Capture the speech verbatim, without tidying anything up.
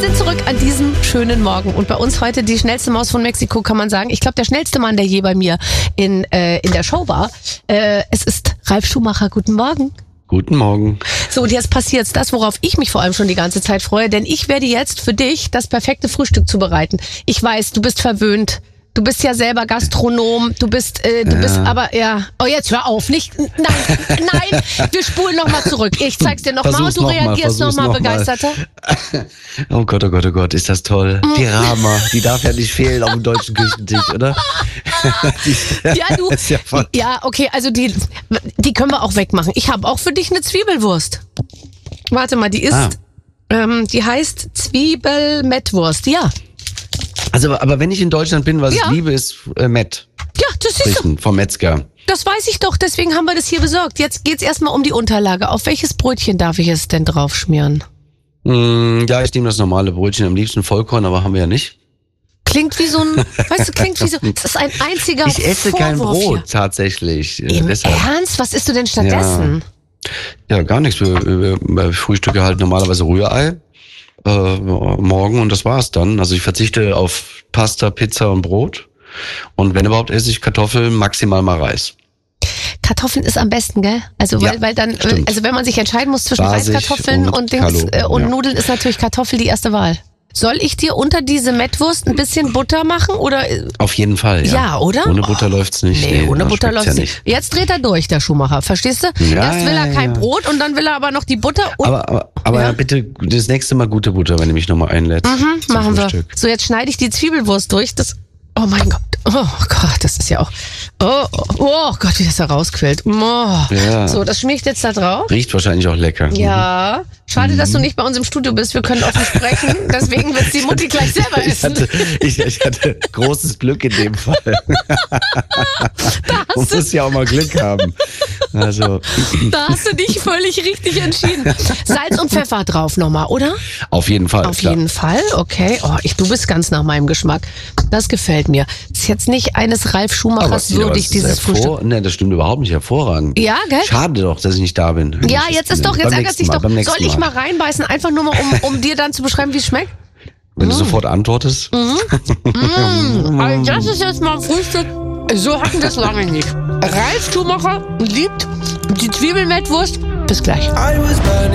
sind zurück an diesem schönen Morgen und bei uns heute die schnellste Maus von Mexiko, kann man sagen. Ich glaube, der schnellste Mann, der je bei mir in, äh, in der Show war. Äh, es ist Ralf Schumacher. Guten Morgen. Guten Morgen. So, und jetzt passiert's, das, worauf ich mich vor allem schon die ganze Zeit freue, denn ich werde jetzt für dich das perfekte Frühstück zubereiten. Ich weiß, du bist verwöhnt. Du bist ja selber Gastronom, du bist, äh, du ja. bist aber, ja, oh jetzt hör auf, nicht, nein, nein, wir spulen nochmal zurück. Ich zeig's dir nochmal und du noch reagierst nochmal noch begeisterter. Oh Gott, oh Gott, oh Gott, ist das toll. Die Rama, die darf ja nicht fehlen auf dem deutschen Küchentisch, oder? Ja, du, ja, ja, okay, also die, die können wir auch wegmachen. Ich habe auch für dich eine Zwiebelwurst. Warte mal, die ist, ah. ähm, die heißt Zwiebelmettwurst, ja. Also, aber wenn ich in Deutschland bin, was ja. ich liebe, ist äh, Mett. Ja, das ist so. Vom Metzger. Das weiß ich doch, deswegen haben wir das hier besorgt. Jetzt geht's erstmal um die Unterlage. Auf welches Brötchen darf ich es denn draufschmieren? Mm, ja, ich nehme das normale Brötchen, am liebsten Vollkorn, aber haben wir ja nicht. Klingt wie so ein, weißt du, klingt wie so, das ist ein einziger Ich esse Vorwurf kein Brot, hier. Tatsächlich. Im Deshalb. Ernst? Was isst du denn stattdessen? Ja, ja gar nichts. Wir, wir, wir frühstücke halt normalerweise Rührei. Äh, morgen und das war's dann. Also ich verzichte auf Pasta, Pizza und Brot. Und wenn überhaupt esse ich Kartoffeln, maximal mal Reis. Kartoffeln ist am besten, gell? Also weil, ja, weil dann, stimmt. also wenn man sich entscheiden muss zwischen Basig Reiskartoffeln und, und Dings äh, und ja. Nudeln, ist natürlich Kartoffel die erste Wahl. Soll ich dir unter diese Mettwurst ein bisschen Butter machen oder? Auf jeden Fall, ja. Ja, oder? Ohne Butter oh, läuft's nicht. Nee, nee ohne Butter läuft's ja nicht. Jetzt dreht er durch, der Schumacher, verstehst du? Ja, Erst will er ja, kein ja. Brot und dann will er aber noch die Butter. Und aber aber, aber ja. bitte das nächste Mal gute Butter, wenn du mich nochmal einlädst. Mhm, machen Frühstück. wir. So, jetzt schneide ich die Zwiebelwurst durch. Das, oh mein Gott. Oh Gott, das ist ja auch. Oh, oh, oh Gott, wie das da rausquillt. Oh. Ja. So, das schmiert jetzt da drauf. Riecht wahrscheinlich auch lecker. Ja. Schade, mhm. dass du nicht bei uns im Studio bist. Wir können offen sprechen. Deswegen wird die Mutti gleich selber essen. Ich hatte, ich, ich hatte großes Glück in dem Fall. Da Man muss ja auch mal Glück haben. Also. Da hast du dich völlig richtig entschieden. Salz und Pfeffer drauf nochmal, oder? Auf jeden Fall. Auf klar. jeden Fall, okay. Oh, ich, du bist ganz nach meinem Geschmack. Das gefällt mir. Ist jetzt nicht eines Ralf Schumachers aber, würdig, aber dieses hervor- Frühstück. Nee, das stimmt überhaupt nicht. Hervorragend. Ja, gell? Schade doch, dass ich nicht da bin. Ja, jetzt ist doch, jetzt Beim ärgert nächsten sich Mal, doch. beim nächsten Soll ich mal reinbeißen, einfach nur mal, um, um dir dann zu beschreiben, wie es schmeckt? Wenn mm. du sofort antwortest. Mm. Mm. Also das ist jetzt mal Frühstück. So hatten wir es lange nicht. Ralf Schumacher liebt die Zwiebelmettwurst. Bis gleich.